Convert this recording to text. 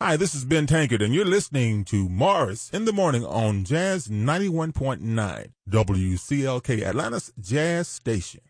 Hi, this is Ben Tankard, and you're listening to Morris in the Morning on Jazz 91.9, WCLK, Atlanta's Jazz Station.